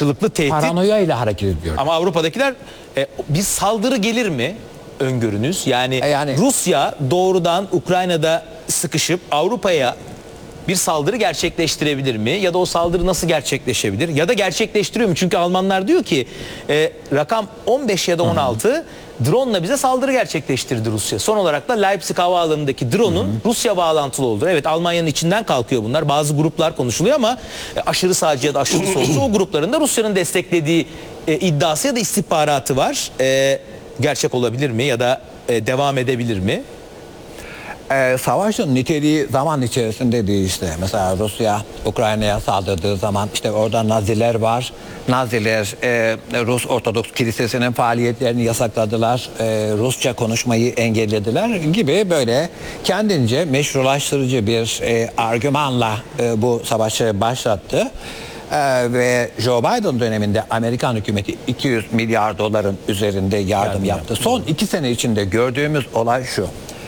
karşılıklı tehdit. Paranoya ile hareket ediyor. Ama Avrupa'dakiler bir saldırı gelir mi öngörünüz? Yani Rusya doğrudan Ukrayna'da sıkışıp Avrupa'ya bir saldırı gerçekleştirebilir mi? Ya da o saldırı nasıl gerçekleşebilir? Ya da gerçekleştiriyor mu? Çünkü Almanlar diyor ki rakam 15 ya da 16 drone'la bize saldırı gerçekleştirdi Rusya. Son olarak da Leipzig havaalanındaki drone'un Rusya bağlantılı olduğu. Evet, Almanya'nın içinden kalkıyor bunlar. Bazı gruplar konuşuluyor ama aşırı sağcı ya da aşırı solcu o grupların da Rusya'nın desteklediği iddiası ya da istihbaratı var. Gerçek olabilir mi ya da devam edebilir mi? Savaşın niteliği zaman içerisinde değişti. Mesela Rusya Ukrayna'ya saldırdığı zaman işte orada Naziler var. Naziler Rus Ortodoks Kilisesi'nin faaliyetlerini yasakladılar. Rusça konuşmayı engellediler gibi böyle kendince meşrulaştırıcı bir argümanla bu savaşı başlattı. Ve Joe Biden döneminde Amerikan hükümeti 200 milyar doların üzerinde yardım yaptı. Son 2 sene içinde gördüğümüz olay şu.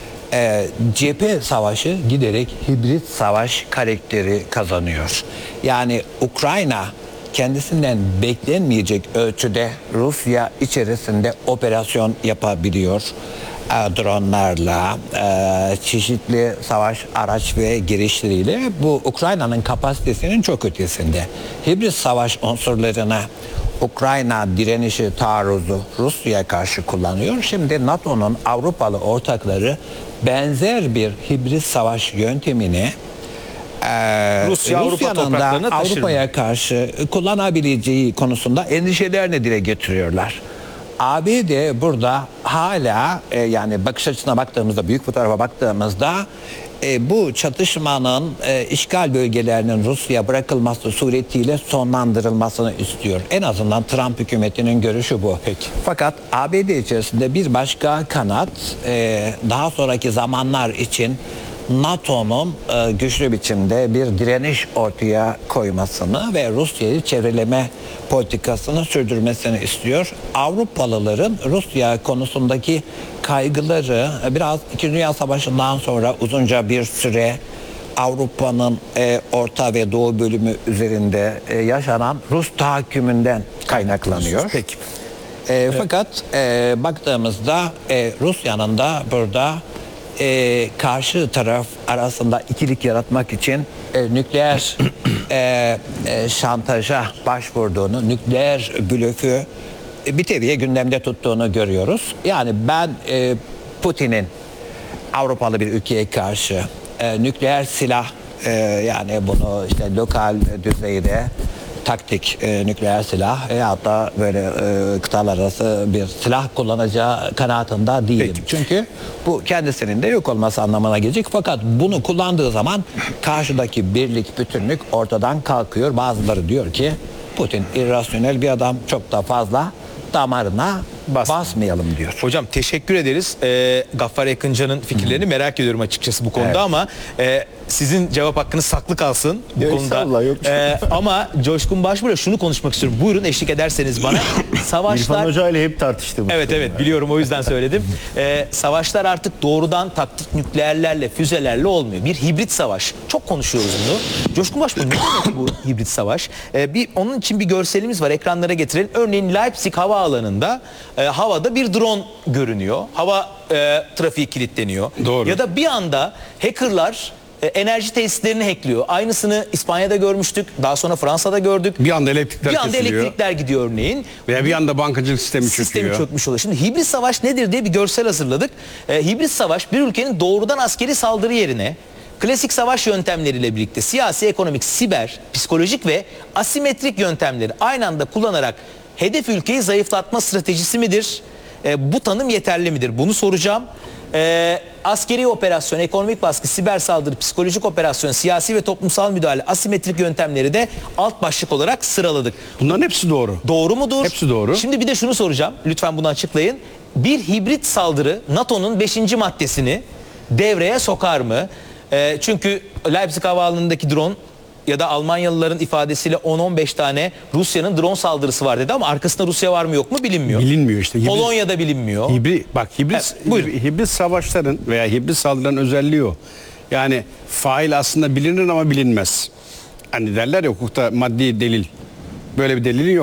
Cephe savaşı giderek hibrit savaş karakteri kazanıyor. Yani Ukrayna kendisinden beklenmeyecek ölçüde Rusya içerisinde operasyon yapabiliyor. Dronlarla, çeşitli savaş araç ve girişleriyle bu Ukrayna'nın kapasitesinin çok ötesinde. Hibrit savaş unsurlarına Ukrayna direnişi, taarruzu Rusya'ya karşı kullanıyor. Şimdi NATO'nun Avrupalı ortakları benzer bir hibrit savaş yöntemini Rusya'nın da Avrupa'ya karşı kullanabileceği konusunda endişelerini dile getiriyorlar. ABD burada hala yani bakış açısına baktığımızda, büyük fotoğrafa baktığımızda bu çatışmanın işgal bölgelerinin Rusya'ya bırakılması suretiyle sonlandırılmasını istiyor. En azından Trump hükümetinin görüşü bu. Peki. Fakat ABD içerisinde bir başka kanat daha sonraki zamanlar için NATO'nun güçlü biçimde bir direniş ortaya koymasını ve Rusya'yı çevreleme politikasını sürdürmesini istiyor. Avrupalıların Rusya konusundaki kaygıları biraz 2. Dünya Savaşı'ndan sonra uzunca bir süre Avrupa'nın Orta ve Doğu bölümü üzerinde yaşanan Rus tahakkümünden kaynaklanıyor. Peki. Fakat baktığımızda Rusya'nın da burada karşı taraf arasında ikilik yaratmak için nükleer şantaja başvurduğunu, nükleer blöfü bir teviye gündemde tuttuğunu görüyoruz. Yani ben Putin'in Avrupalı bir ülkeye karşı nükleer silah yani bunu işte lokal düzeyde taktik nükleer silah veyahut da böyle kıtalar arası bir silah kullanacağı kanaatinde değilim. Peki. Çünkü bu kendisinin de yok olması anlamına gelecek. Fakat bunu kullandığı zaman karşıdaki birlik, bütünlük ortadan kalkıyor. Bazıları diyor ki Putin irrasyonel bir adam, çok da fazla damarına basmayalım diyor. Hocam teşekkür ederiz. Gaffar Yakıncan'ın fikirlerini merak ediyorum açıkçası bu konuda ama sizin cevap hakkınız saklı kalsın bu konuda. Yok. Ama Coşkun Başbuğ'la şunu konuşmak istiyorum. Buyurun, eşlik ederseniz bana. Savaşlar... İrfan Hoca ile hep tartıştım. Evet biliyorum, o yüzden söyledim. Savaşlar artık doğrudan taktik nükleerlerle, füzelerle olmuyor. Bir hibrit savaş. Çok konuşuyoruz bunu. Coşkun Başbuğ, ne demek bu hibrit savaş? Onun için bir görselimiz var, ekranlara getirelim. Örneğin Leipzig havaalanında havada bir drone görünüyor. Hava trafiği kilitleniyor. Doğru. Ya da bir anda hackerlar enerji tesislerini hackliyor. Aynısını İspanya'da görmüştük. Daha sonra Fransa'da gördük. Bir anda elektrikler Bir anda kesiliyor. elektrikler gidiyor örneğin. Veya bir anda bankacılık sistemi çöküyor. Çökmüş oluyor. Şimdi hibrit savaş nedir diye bir görsel hazırladık. Hibrit savaş bir ülkenin doğrudan askeri saldırı yerine klasik savaş yöntemleriyle birlikte siyasi, ekonomik, siber, psikolojik ve asimetrik yöntemleri aynı anda kullanarak hedef ülkeyi zayıflatma stratejisi midir? Bu tanım yeterli midir? Bunu soracağım. Askeri operasyon, ekonomik baskı, siber saldırı, psikolojik operasyon, siyasi ve toplumsal müdahale, asimetrik yöntemleri de alt başlık olarak sıraladık. Bunların hepsi doğru. Doğru mudur? Hepsi doğru. Şimdi bir de şunu soracağım. Lütfen bunu açıklayın. Bir hibrit saldırı NATO'nun 5. maddesini devreye sokar mı? Çünkü Leipzig havaalanındaki drone ya da Almanyalıların ifadesiyle 10-15 tane Rusya'nın drone saldırısı var dedi ama arkasında Rusya var mı yok mu bilinmiyor. Bilinmiyor işte. Polonya'da bilinmiyor. Hibrit savaşların veya hibrit saldırıların özelliği o. Yani fail aslında bilinir ama bilinmez. Hani derler ya hukukta maddi delil. Böyle bir delilin yok.